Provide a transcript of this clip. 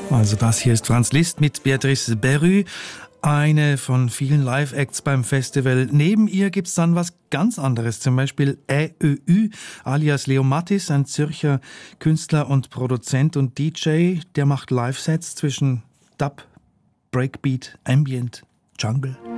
Also das hier ist Franz Liszt mit Béatrice Berru, eine von vielen Live-Acts beim Festival. Neben ihr gibt's dann was ganz anderes, zum Beispiel ÄÖÜ alias Leo Mattis, ein Zürcher Künstler und Produzent und DJ, der macht Live-Sets zwischen Dub, Breakbeat, Ambient, Jungle.